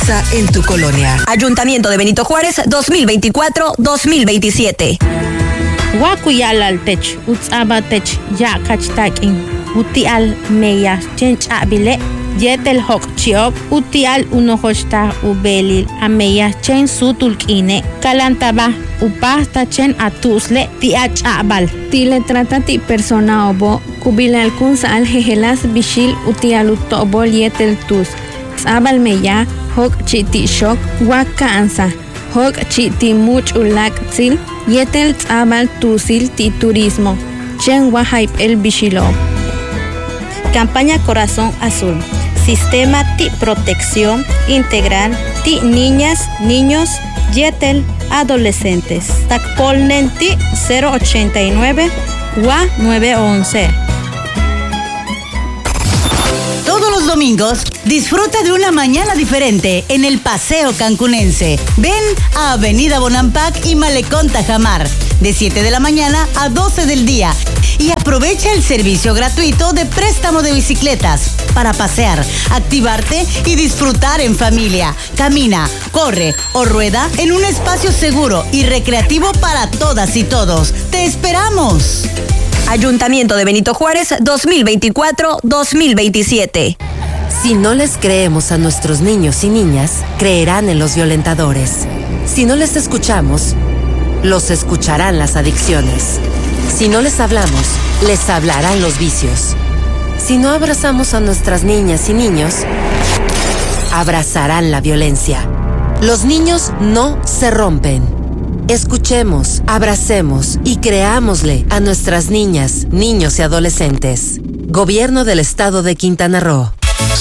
pasa en tu colonia. Ayuntamiento de Benito Juárez 2024-2027. Wakuyalal tech, utsaba tech, ya kachtakin, utial meya, chenchabile, yetel hok chiok, utial unohosta ubelil, ameya chen sutulkine, kalantaba, upasta chen atusle, tiachabal. Tile trata ti persona obo, kubilal kun saal jejelas bishil utialutobol yetel tus. Tsabal meya, hok chiti shok, waka ansa. Hok chiti much ulak tzil, yetel tzabal tusil ti turismo. Chen wahaip el bishilo. Campaña Corazón Azul. Sistema ti protección integral ti niñas, niños, yetel, adolescentes. Takpolnen ti 089 wa 911. Todos los domingos, disfruta de una mañana diferente en el Paseo Cancunense. Ven a Avenida Bonampak y Malecón Tajamar, de 7 de la mañana a 12 del día. Y aprovecha el servicio gratuito de préstamo de bicicletas para pasear, activarte y disfrutar en familia. Camina, corre o rueda en un espacio seguro y recreativo para todas y todos. ¡Te esperamos! Ayuntamiento de Benito Juárez 2024-2027. Si no les creemos a nuestros niños y niñas, creerán en los violentadores. Si no les escuchamos, los escucharán las adicciones. Si no les hablamos, les hablarán los vicios. Si no abrazamos a nuestras niñas y niños, abrazarán la violencia. Los niños no se rompen. Escuchemos, abracemos y creámosle a nuestras niñas, niños y adolescentes. Gobierno del Estado de Quintana Roo.